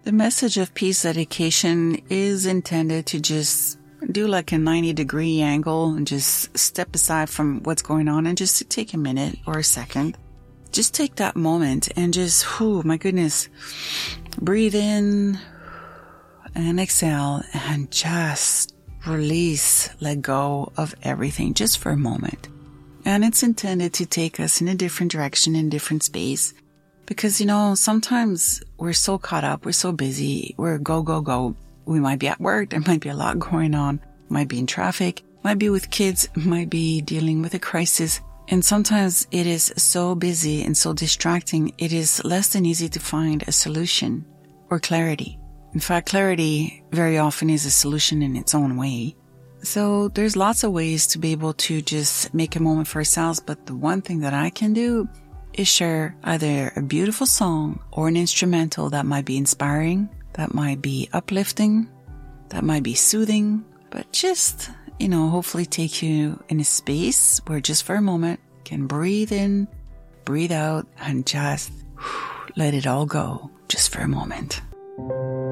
The message of peace dedication is intended to just do like a 90-degree angle and just step aside from what's going on and just to take a minute or a second. Just take that moment and just, my goodness, breathe in and exhale and just release, let go of everything just for a moment. And it's intended to take us in a different direction, in different space. Because, sometimes we're so caught up, we're so busy, we're go, go, go. We might be at work, there might be a lot going on, might be in traffic, might be with kids, might be dealing with a crisis. And sometimes it is so busy and so distracting, it is less than easy to find a solution or clarity. In fact, clarity very often is a solution in its own way. So there's lots of ways to be able to just make a moment for ourselves. But the one thing that I can do is share either a beautiful song or an instrumental that might be inspiring, that might be uplifting, that might be soothing, but just, hopefully take you in a space where just for a moment you can breathe in, breathe out, and just let it all go just for a moment.